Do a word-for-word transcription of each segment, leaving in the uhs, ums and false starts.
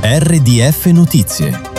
R D F Notizie.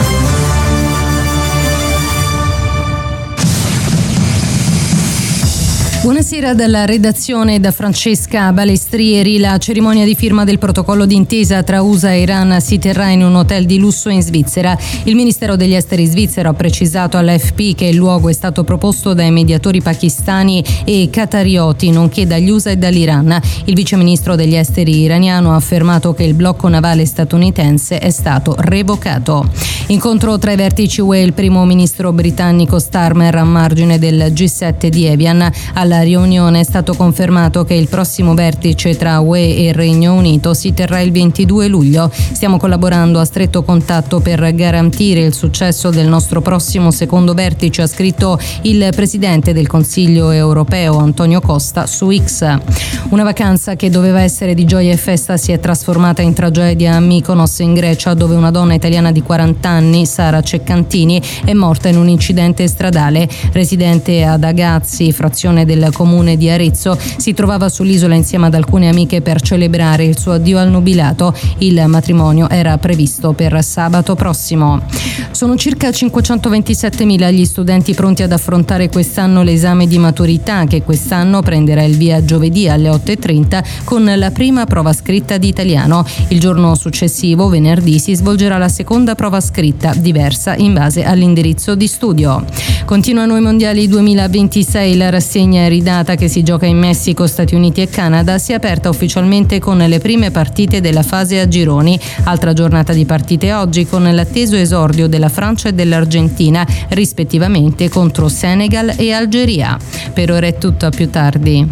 Buonasera dalla redazione da Francesca Balestrieri. La cerimonia di firma del protocollo d'intesa tra U S A e Iran si terrà in un hotel di lusso in Svizzera. Il Ministero degli Esteri svizzero ha precisato all'A F P che il luogo è stato proposto dai mediatori pakistani e qatarioti, nonché dagli U S A e dall'Iran. Il viceministro degli esteri iraniano ha affermato che il blocco navale statunitense è stato revocato. Incontro tra i vertici U E e il primo ministro britannico Starmer a margine del G sette di Evian. Alla riunione è stato confermato che il prossimo vertice tra U E e il Regno Unito si terrà il ventidue luglio. Stiamo collaborando a stretto contatto per garantire il successo del nostro prossimo secondo vertice, ha scritto il presidente del Consiglio europeo Antonio Costa su X. Una vacanza che doveva essere di gioia e festa si è trasformata in tragedia a Mykonos in Grecia, dove una donna italiana di quaranta anni, Sara Ceccantini, è morta in un incidente stradale. Residente ad Agazzi, frazione del comune di Arezzo, si trovava sull'isola insieme ad alcune amiche per celebrare il suo addio al nubilato. Il matrimonio era previsto per sabato prossimo. Sono circa cinquecentoventisettemila gli studenti pronti ad affrontare quest'anno l'esame di maturità, che quest'anno prenderà il via giovedì alle otto e trenta con la prima prova scritta di italiano. Il giorno successivo, venerdì, si svolgerà la seconda prova scritta, diversa in base all'indirizzo di studio. Continuano i mondiali duemilaventisei, la rassegna ridata che si gioca in Messico, Stati Uniti e Canada si è aperta ufficialmente con le prime partite della fase a gironi. Altra giornata di partite oggi con l'atteso esordio della Francia e dell'Argentina, rispettivamente contro Senegal e Algeria. Per ora è tutto, a più tardi.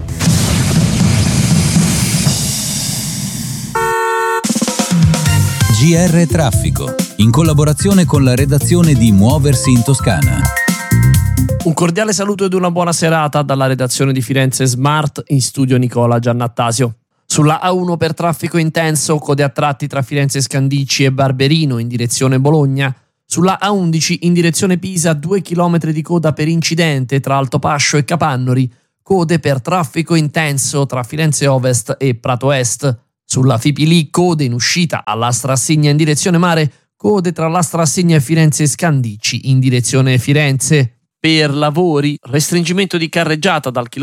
G R Traffico, in collaborazione con la redazione di Muoversi in Toscana. Un cordiale saluto ed una buona serata dalla redazione di Firenze Smart, in studio Nicola Giannattasio. Sulla A uno per traffico intenso, code a tratti tra Firenze Scandicci e Barberino in direzione Bologna. Sulla A undici in direzione Pisa, due chilometri di coda per incidente tra Altopascio e Capannori, code per traffico intenso tra Firenze Ovest e Prato Est. Sulla Fipili, code in uscita all'Astra Assegna in direzione mare, code tra l'Astra Assegna e Firenze Scandicci in direzione Firenze. Per lavori, restringimento di carreggiata dal chilometro